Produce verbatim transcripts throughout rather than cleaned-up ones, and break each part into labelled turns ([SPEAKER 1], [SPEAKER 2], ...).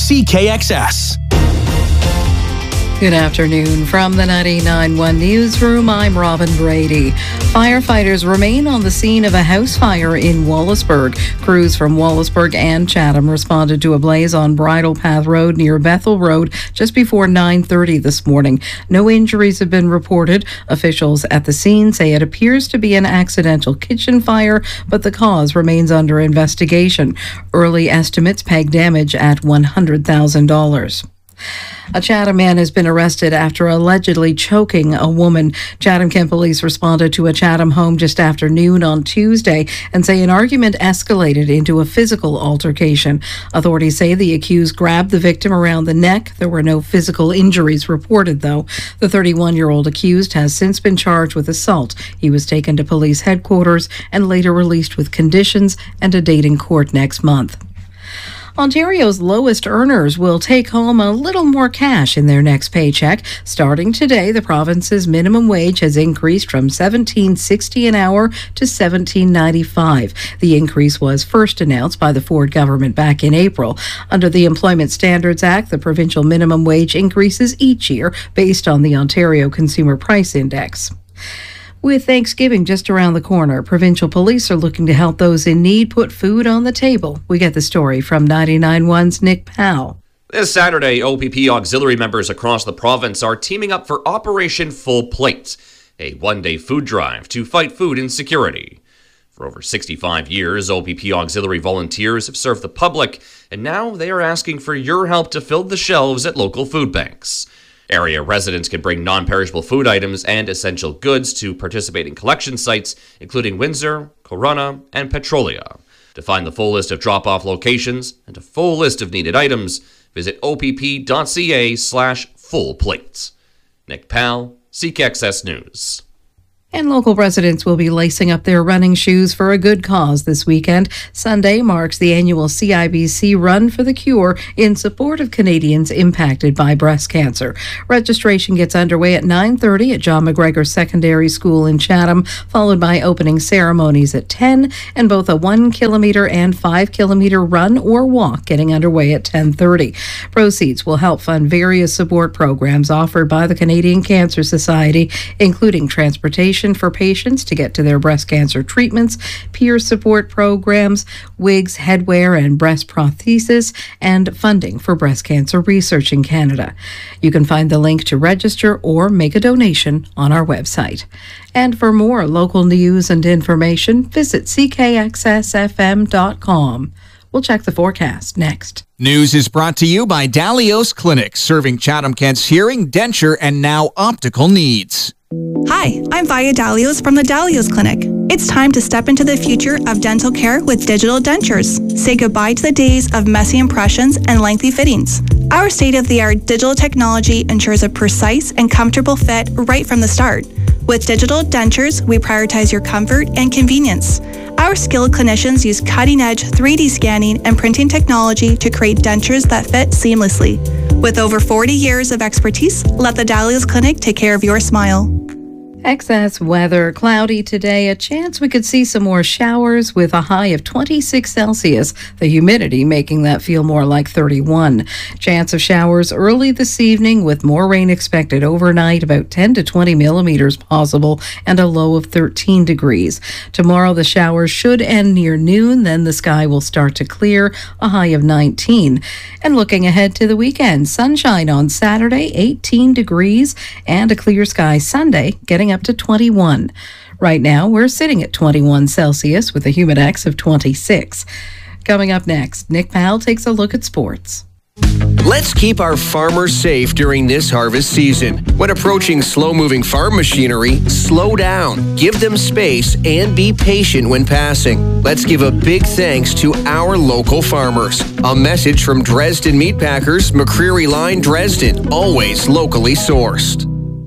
[SPEAKER 1] C K X S.
[SPEAKER 2] Good afternoon. From the ninety-nine point one Newsroom, I'm Robin Brady. Firefighters remain on the scene of a house fire in Wallaceburg. Crews from Wallaceburg and Chatham responded to a blaze on Bridle Path Road near Bethel Road just before nine thirty this morning. No injuries have been reported. Officials at the scene say it appears to be an accidental kitchen fire, but the cause remains under investigation. Early estimates peg damage at one hundred thousand dollars. A Chatham man has been arrested after allegedly choking a woman. Chatham-Kent police responded to a Chatham home just after noon on Tuesday and say an argument escalated into a physical altercation. Authorities say the accused grabbed the victim around the neck. There were no physical injuries reported, though. The thirty-one-year-old accused has since been charged with assault. He was taken to police headquarters and later released with conditions and a date in court next month. Ontario's lowest earners will take home a little more cash in their next paycheck. Starting today, the province's minimum wage has increased from seventeen sixty an hour to seventeen ninety-five. The increase was first announced by the Ford government back in April. Under the Employment Standards Act, the provincial minimum wage increases each year based on the Ontario Consumer Price Index. With Thanksgiving just around the corner, provincial police are looking to help those in need put food on the table. We get the story from ninety-nine point one's Nick Powell.
[SPEAKER 3] This Saturday, O P P auxiliary members across the province are teaming up for Operation Full Plate, a one-day food drive to fight food insecurity. For over sixty-five years, O P P auxiliary volunteers have served the public, and now they are asking for your help to fill the shelves at local food banks. Area residents can bring non-perishable food items and essential goods to participating collection sites, including Windsor, Corunna, and Petrolia. To find the full list of drop-off locations and a full list of needed items, visit opp.ca slash full plate. Nick Powell, C K X S News.
[SPEAKER 2] And local residents will be lacing up their running shoes for a good cause this weekend. Sunday marks the annual C I B C Run for the Cure in support of Canadians impacted by breast cancer. Registration gets underway at nine thirty at John McGregor Secondary School in Chatham, followed by opening ceremonies at ten, and both a one kilometre and five kilometre run or walk getting underway at ten thirty. Proceeds will help fund various support programs offered by the Canadian Cancer Society, including transportation for patients to get to their breast cancer treatments, peer support programs, wigs, headwear, and breast prosthesis, and funding for breast cancer research in Canada. You can find the link to register or make a donation on our website. And for more local news and information, visit c k x s f m dot com. We'll check the forecast next.
[SPEAKER 1] News is brought to you by Dalios Clinic, serving Chatham-Kent's hearing, denture, and now optical needs.
[SPEAKER 4] Hi, I'm Via Dalios from the Dalios Clinic. It's time to step into the future of dental care with digital dentures. Say goodbye to the days of messy impressions and lengthy fittings. Our state-of-the-art digital technology ensures a precise and comfortable fit right from the start. With digital dentures, we prioritize your comfort and convenience. Our skilled clinicians use cutting-edge three D scanning and printing technology to create dentures that fit seamlessly. With over forty years of expertise, let the Dalios Clinic take care of your smile.
[SPEAKER 2] Excess weather, cloudy today, a chance we could see some more showers with a high of twenty-six Celsius, the humidity making that feel more like thirty-one. Chance of showers early this evening with more rain expected overnight, about ten to twenty millimeters possible, and a low of thirteen degrees. Tomorrow the showers should end near noon, then the sky will start to clear, a high of nineteen. And looking ahead to the weekend, sunshine on Saturday, eighteen degrees, and a clear sky Sunday, getting up to twenty-one. Right now, we're sitting at twenty-one Celsius with a Humidex of twenty-six. Coming up next, Nick Powell takes a look at sports.
[SPEAKER 5] Let's keep our farmers safe during this harvest season. When approaching slow-moving farm machinery, slow down, give them space, and be patient when passing. Let's give a big thanks to our local farmers. A message from Dresden Meat Packers, McCreary Line, Dresden, always locally sourced.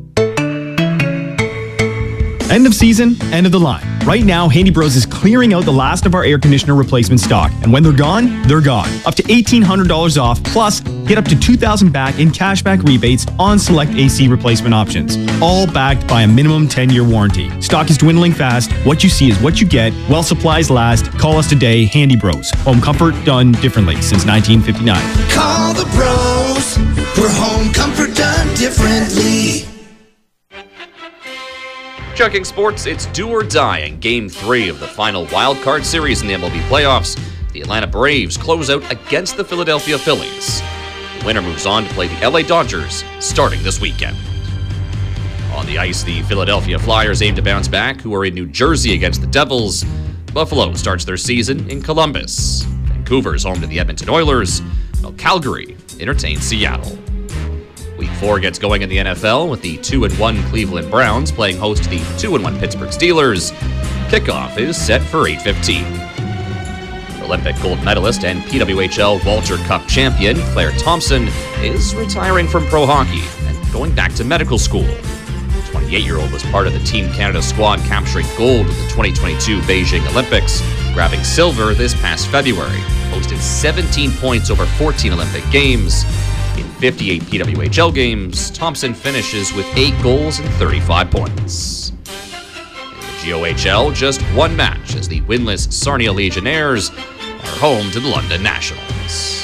[SPEAKER 6] End of season, end of the line. Right now, Handy Bros is clearing out the last of our air conditioner replacement stock. And when they're gone, they're gone. Up to eighteen hundred dollars off, plus get up to two thousand dollars back in cashback rebates on select A C replacement options. All backed by a minimum ten-year warranty. Stock is dwindling fast. What you see is what you get. While supplies last, call us today, Handy Bros. Home comfort done differently since nineteen fifty-nine.
[SPEAKER 7] Call the bros. For home comfort done differently.
[SPEAKER 3] Checking sports, it's do or die in Game three of the final Wild Card Series in the M L B playoffs. The Atlanta Braves close out against the Philadelphia Phillies. The winner moves on to play the L A Dodgers starting this weekend. On the ice, the Philadelphia Flyers aim to bounce back, who are in New Jersey against the Devils. Buffalo starts their season in Columbus. Vancouver's home to the Edmonton Oilers, while Calgary entertains Seattle. Week four gets going in the N F L with the two and one Cleveland Browns playing host to the two and one Pittsburgh Steelers. Kickoff is set for eight fifteen. Olympic gold medalist and P W H L Walter Cup champion Claire Thompson is retiring from pro hockey and going back to medical school. The twenty-eight-year-old was part of the Team Canada squad capturing gold at the twenty twenty-two Beijing Olympics, grabbing silver this past February, posted seventeen points over fourteen Olympic games. In fifty-eight P W H L games, Thompson finishes with eight goals and thirty-five points. In the G O H L, just one match as the winless Sarnia Legionnaires are home to the London Nationals.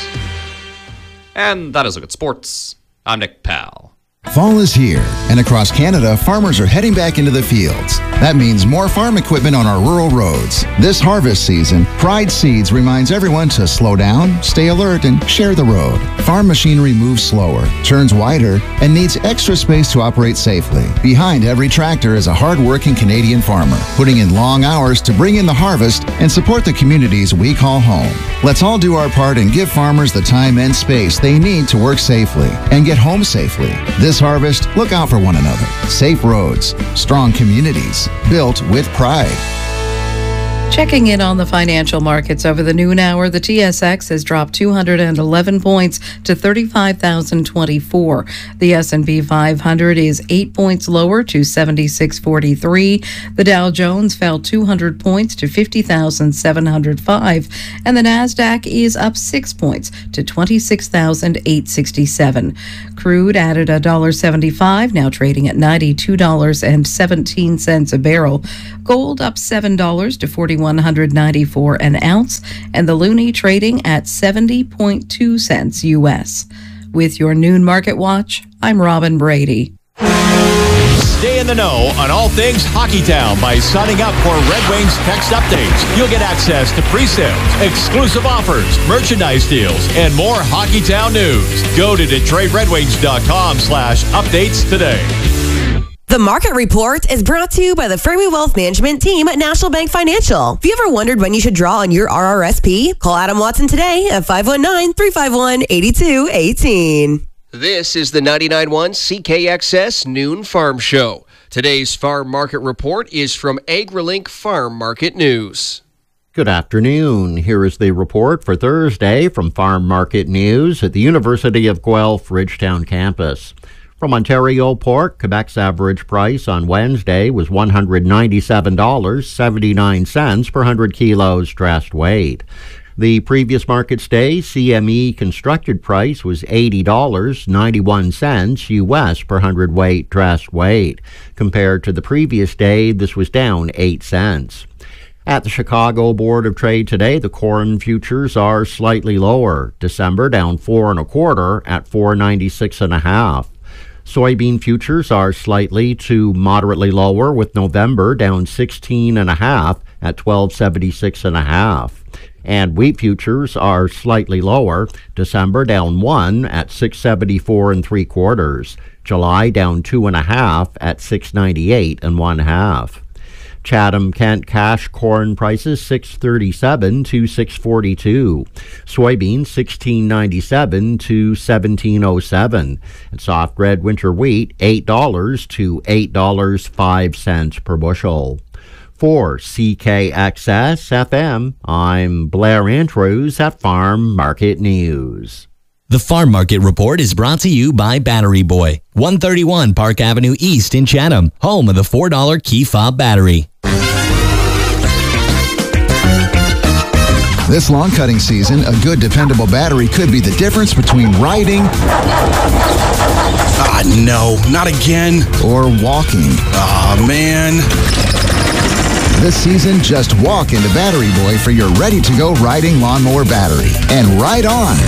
[SPEAKER 3] And that is a look at sports. I'm Nick Powell.
[SPEAKER 8] Fall is here, and across Canada, farmers are heading back into the fields. That means more farm equipment on our rural roads. This harvest season, Pride Seeds reminds everyone to slow down, stay alert, and share the road. Farm machinery moves slower, turns wider, and needs extra space to operate safely. Behind every tractor is a hard-working Canadian farmer, putting in long hours to bring in the harvest and support the communities we call home. Let's all do our part and give farmers the time and space they need to work safely and get home safely. This harvest, look out for one another. Safe roads, strong communities, built with pride.
[SPEAKER 2] Checking in on the financial markets over the noon hour, the T S X has dropped two hundred eleven points to thirty-five thousand twenty-four. The S and P five hundred is eight points lower to seventy-six forty-three. The Dow Jones fell two hundred points to fifty thousand seven hundred five. And the Nasdaq is up six points to twenty-six thousand eight hundred sixty-seven. Crude added one dollar seventy-five, now trading at ninety-two dollars and seventeen cents a barrel. Gold up seven dollars to forty-one ninety-four an ounce, and the loonie trading at seventy point two cents U S. With your noon market watch, I'm Robin Brady.
[SPEAKER 9] Stay in the know on all things Hockeytown by signing up for Red Wings text updates. You'll get access to pre-sales, exclusive offers, merchandise deals, and more Hockeytown news. Go to Detroit Red Wings dot com slash updates today.
[SPEAKER 10] The Market Report is brought to you by the Fermi Wealth Management team at National Bank Financial. Have you ever wondered when you should draw on your R R S P? Call Adam Watson today at five one nine, three five one, eight two one eight.
[SPEAKER 5] This is the ninety-nine point one C K X S Noon Farm Show. Today's Farm Market Report is from AgriLink Farm Market News.
[SPEAKER 11] Good afternoon. Here is the report for Thursday from Farm Market News at the University of Guelph Ridgetown campus. From Ontario pork, Quebec's average price on Wednesday was one hundred ninety-seven dollars and seventy-nine cents per one hundred kilos dressed weight. The previous market's day C M E constructed price was eighty dollars and ninety-one cents U S per one hundred weight dressed weight. Compared to the previous day, this was down eight cents. At the Chicago Board of Trade today, the corn futures are slightly lower. December down four and a quarter at four ninety-six and a half. Soybean futures are slightly to moderately lower, with November down sixteen and a half at twelve seventy-six and a half. And wheat futures are slightly lower. December down one at six seventy-four and three quarters. July down two and a half at six ninety-eight and one half. Chatham Kent cash corn prices six thirty-seven to six forty-two. Soybeans sixteen ninety-seven to seventeen oh seven. And soft red winter wheat eight dollars to eight dollars and five cents per bushel. For C K X S F M, I'm Blair Andrews at Farm Market News.
[SPEAKER 12] The Farm Market Report is brought to you by Battery Boy, one thirty-one Park Avenue East in Chatham, home of the four dollar key fob battery.
[SPEAKER 8] This lawn cutting season, a good dependable battery could be the difference between riding...
[SPEAKER 13] Ah, no, not again.
[SPEAKER 8] Or walking.
[SPEAKER 13] Ah, man.
[SPEAKER 8] This season, just walk into Battery Boy for your ready-to-go riding lawnmower battery. And ride on.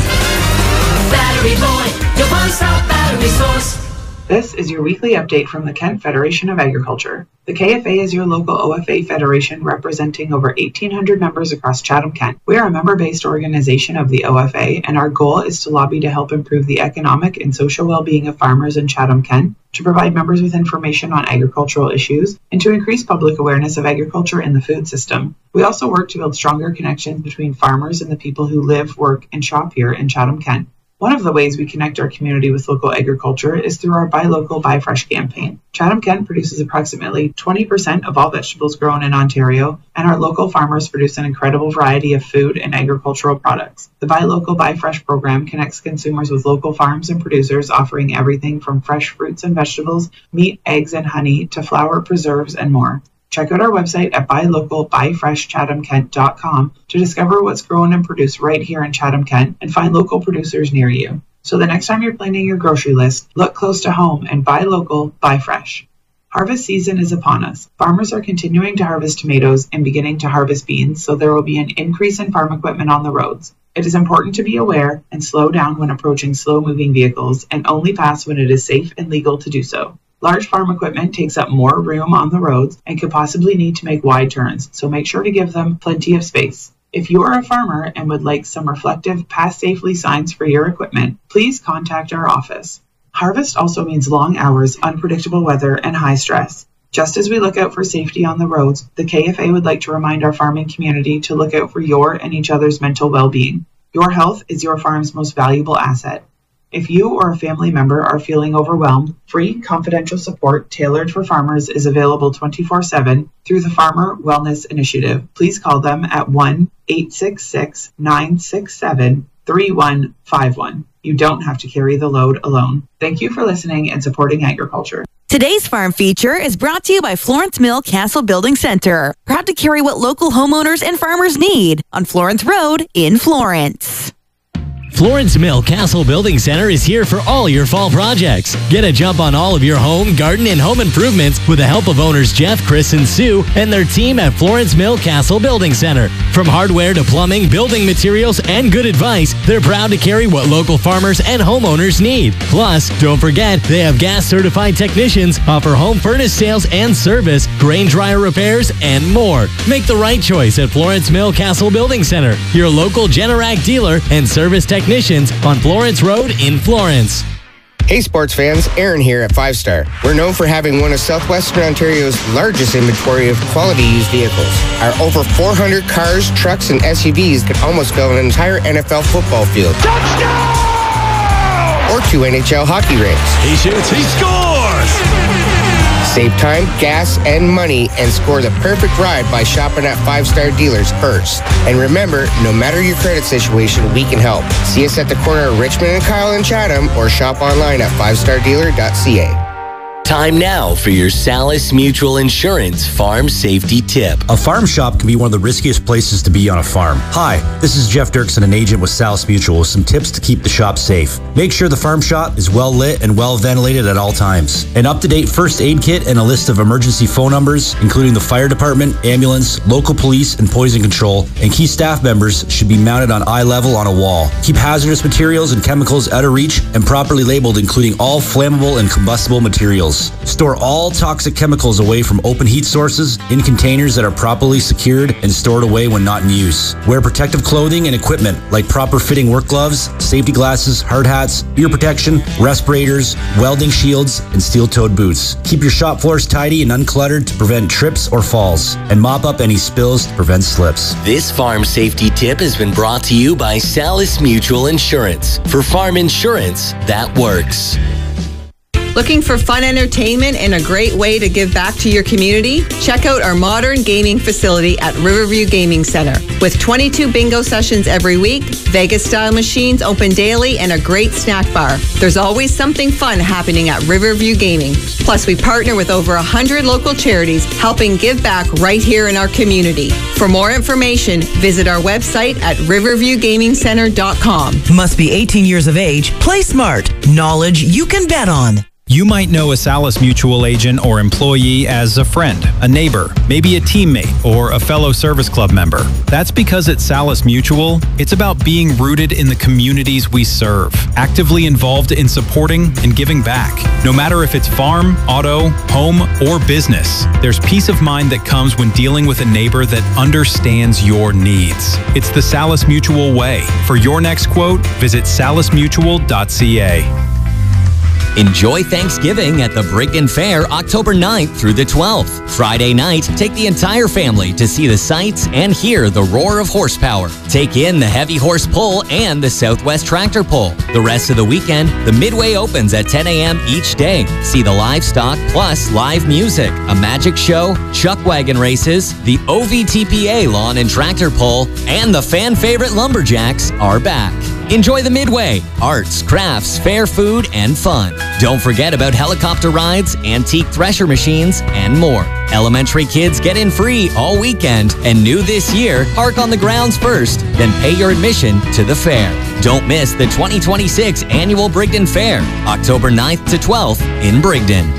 [SPEAKER 14] Battery Boy, your one-stop battery source.
[SPEAKER 15] This is your weekly update from the Kent Federation of Agriculture. The K F A is your local O F A federation representing over eighteen hundred members across Chatham-Kent. We are a member-based organization of the O F A, and our goal is to lobby to help improve the economic and social well-being of farmers in Chatham-Kent, to provide members with information on agricultural issues, and to increase public awareness of agriculture in the food system. We also work to build stronger connections between farmers and the people who live, work, and shop here in Chatham-Kent. One of the ways we connect our community with local agriculture is through our Buy Local, Buy Fresh campaign. Chatham-Kent produces approximately twenty percent of all vegetables grown in Ontario, and our local farmers produce an incredible variety of food and agricultural products. The Buy Local, Buy Fresh program connects consumers with local farms and producers offering everything from fresh fruits and vegetables, meat, eggs, and honey, to flour, preserves, and more. Check out our website at buy local buy fresh chatham kent dot com to discover what's grown and produced right here in Chatham-Kent and find local producers near you. So the next time you're planning your grocery list, look close to home and buy local, buy fresh. Harvest season is upon us. Farmers are continuing to harvest tomatoes and beginning to harvest beans, so there will be an increase in farm equipment on the roads. It is important to be aware and slow down when approaching slow-moving vehicles and only pass when it is safe and legal to do so. Large farm equipment takes up more room on the roads and could possibly need to make wide turns, so make sure to give them plenty of space. If you are a farmer and would like some reflective pass safely signs for your equipment, please contact our office. Harvest also means long hours, unpredictable weather, and high stress. Just as we look out for safety on the roads, the K F A would like to remind our farming community to look out for your and each other's mental well-being. Your health is your farm's most valuable asset. If you or a family member are feeling overwhelmed, free confidential support tailored for farmers is available twenty-four seven through the Farmer Wellness Initiative. Please call them at one eight six six, nine six seven, three one five one. You don't have to carry the load alone. Thank you for listening and supporting agriculture.
[SPEAKER 16] Today's farm feature is brought to you by Florence Mill Castle Building Center. Proud to carry what local homeowners and farmers need on Florence Road in Florence.
[SPEAKER 12] Florence Mill Castle Building Center is here for all your fall projects. Get a jump on all of your home, garden, and home improvements with the help of owners Jeff, Chris, and Sue and their team at Florence Mill Castle Building Center. From hardware to plumbing, building materials, and good advice, they're proud to carry what local farmers and homeowners need. Plus, don't forget, they have gas-certified technicians, offer home furnace sales and service, grain dryer repairs, and more. Make the right choice at Florence Mill Castle Building Center, your local Generac dealer and service technicians on Florence Road in Florence.
[SPEAKER 17] Hey sports fans, Aaron here at Five Star. We're known for having one of Southwestern Ontario's largest inventory of quality used vehicles. Our over four hundred cars, trucks, and S U Vs could almost fill an entire N F L football field. Touchdown! Or two N H L hockey rinks.
[SPEAKER 9] He shoots, he scores!
[SPEAKER 17] Save time, gas, and money and score the perfect ride by shopping at Five Star dealers first. And remember, no matter your credit situation, we can help. See us at the corner of Richmond and Kyle in Chatham or shop online at five star dealer dot c a.
[SPEAKER 18] Time now for your Salis Mutual Insurance Farm Safety Tip.
[SPEAKER 19] A farm shop can be one of the riskiest places to be on a farm. Hi, this is Jeff Dirksen, an agent with Salis Mutual, with some tips to keep the shop safe. Make sure the farm shop is well lit and well ventilated at all times. An up-to-date first aid kit and a list of emergency phone numbers, including the fire department, ambulance, local police, and poison control, and key staff members should be mounted on eye level on a wall. Keep hazardous materials and chemicals out of reach and properly labeled, including all flammable and combustible materials. Store all toxic chemicals away from open heat sources in containers that are properly secured and stored away when not in use. Wear protective clothing and equipment like proper fitting work gloves, safety glasses, hard hats, ear protection, respirators, welding shields, and steel-toed boots. Keep your shop floors tidy and uncluttered to prevent trips or falls, and mop up any spills to prevent slips.
[SPEAKER 18] This farm safety tip has been brought to you by Salis Mutual Insurance. For farm insurance that works.
[SPEAKER 20] Looking for fun entertainment and a great way to give back to your community? Check out our modern gaming facility at Riverview Gaming Center. With twenty-two bingo sessions every week, Vegas-style machines open daily, and a great snack bar. There's always something fun happening at Riverview Gaming. Plus, we partner with over one hundred local charities helping give back right here in our community. For more information, visit our website at riverview gaming center dot com.
[SPEAKER 21] Must be eighteen years of age. Play smart. Knowledge you can bet on.
[SPEAKER 6] You might know a Salis Mutual agent or employee as a friend, a neighbor, maybe a teammate, or a fellow service club member. That's because at Salis Mutual, it's about being rooted in the communities we serve, actively involved in supporting and giving back. No matter if it's farm, auto, home, or business, there's peace of mind that comes when dealing with a neighbor that understands your needs. It's the Salis Mutual way. For your next quote, visit salis mutual dot c a.
[SPEAKER 22] Enjoy Thanksgiving at the Brigden Fair October ninth through the twelfth. Friday night, take the entire family to see the sights and hear the roar of horsepower. Take in the heavy horse pull and the Southwest tractor pull. The rest of the weekend, the Midway opens at ten a.m. each day. See the livestock plus live music, a magic show, chuck wagon races, the O V T P A lawn and tractor pull, and the fan favorite lumberjacks are back. Enjoy the Midway, arts, crafts, fair food, and fun. Don't forget about helicopter rides, antique thresher machines, and more. Elementary kids get in free all weekend, and new this year, park on the grounds first, then pay your admission to the fair. Don't miss the twenty twenty-six Annual Brigden Fair, October ninth to twelfth in Brigden.